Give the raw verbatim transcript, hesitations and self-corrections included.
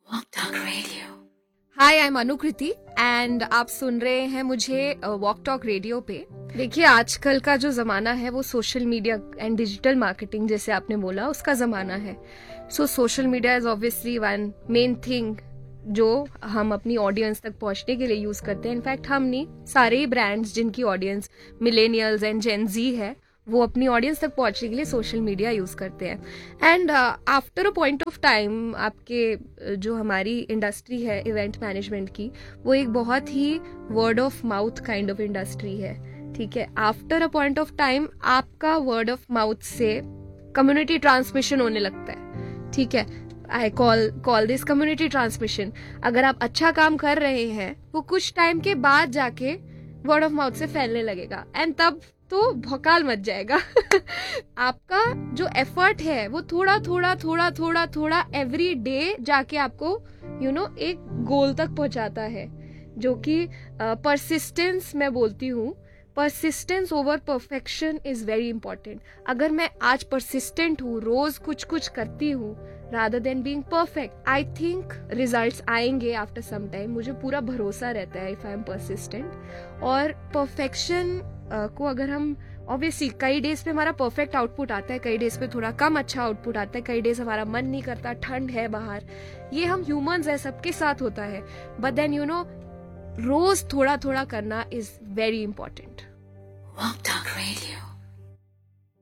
Walk Talk Radio. Hi, I am Anukriti and आप सुन रहे हैं मुझे वॉक टॉक रेडियो पे। देखिए, आजकल का जो ज़माना है वो social media and digital marketing, जैसे आपने बोला, उसका ज़माना है। सो social media is obviously one main thing जो हम अपनी ऑडियंस तक पहुंचने के लिए यूज़ करते हैं। इनफैक्ट हम नहीं, सारे ही ब्रांड्स जिनकी ऑडियंस मिलेनियल्स एंड जेन जी है, वो अपनी ऑडियंस तक पहुंचने के लिए सोशल मीडिया यूज़ करते हैं। And after a point of time आपके uh, जो हमारी इंडस्ट्री है इवेंट मैनेजमेंट की, वो एक बहुत ही word of mouth kind of industry है। ठीक है, after a point of time आपका वर्ड ऑफ माउथ से कम्युनिटी ट्रांसमिशन होने लगता है। ठीक है, I call call this community transmission. अगर आप अच्छा काम कर रहे हैं, वो कुछ टाइम के बाद जाके वर्ड ऑफ माउथ से फैलने लगेगा, एंड तब तो भौकाल मच जाएगा। आपका जो एफर्ट है वो थोड़ा थोड़ा थोड़ा थोड़ा थोड़ा एवरी डे जाके आपको यू नो एक गोल तक पहुंचाता है, जो कि परसिस्टेंस मैं बोलती हूँ। Persistence over perfection is very important. अगर मैं आज परसिस्टेंट हूँ, रोज कुछ कुछ करती हूँ rather than being perfect, I think results आएंगे after some time। मुझे पूरा भरोसा रहता है if I am persistent। और perfection uh, को अगर हम obviously कई डेज पे हमारा परफेक्ट आउटपुट आता है, कई डेज पे थोड़ा कम अच्छा आउटपुट आता है, कई डेज हमारा मन नहीं करता, ठंड है बाहर, ये हम ह्यूमंस है, सबके साथ होता है। बट देन यू नो रोज थोड़ा थोड़ा करना is very important. Walk Talk Radio.